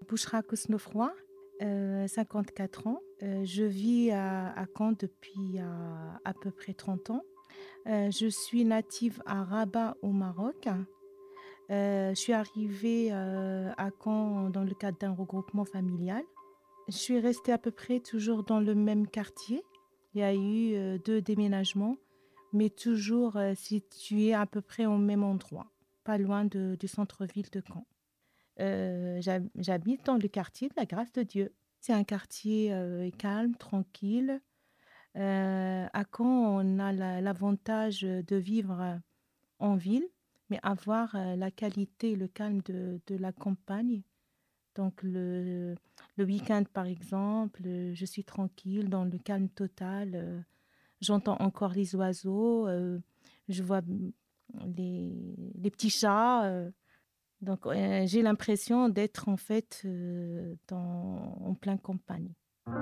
Bouchra Kousnofroy, 54 ans. Je vis à Caen depuis à peu près 30 ans. Je suis native à Rabat au Maroc. Je suis arrivée à Caen dans le cadre d'un regroupement familial. Je suis restée à peu près toujours dans le même quartier. Il y a eu 2 déménagements, mais toujours située à peu près au même endroit, pas loin du centre-ville de Caen. J'habite dans le quartier de la Grâce de Dieu. C'est un quartier calme, tranquille. À Caen, on a l'avantage de vivre en ville, mais avoir la qualité, le calme de la campagne. Donc le week-end, par exemple, je suis tranquille, dans le calme total. J'entends encore les oiseaux, je vois les petits chats. Donc, j'ai l'impression d'être en fait en pleine campagne.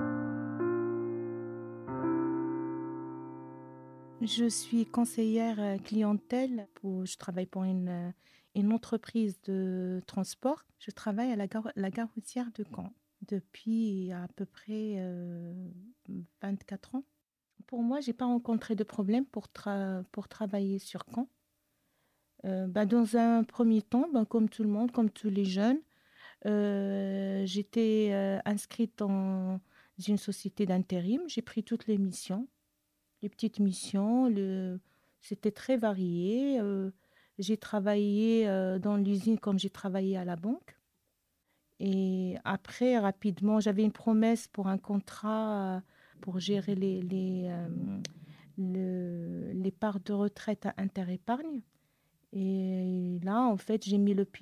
Je suis conseillère clientèle. Je travaille pour une entreprise de transport. Je travaille à la gare routière de Caen depuis à peu près 24 ans. Pour moi, je n'ai pas rencontré de problème pour travailler sur Caen. Dans un premier temps, comme tout le monde, comme tous les jeunes, j'étais inscrite dans une société d'intérim. J'ai pris toutes les missions, les petites missions. C'était très varié. J'ai travaillé dans l'usine comme j'ai travaillé à la banque. Et après, rapidement, j'avais une promesse pour un contrat pour gérer les parts de retraite à Interépargne. Et là, en fait, j'ai mis le pied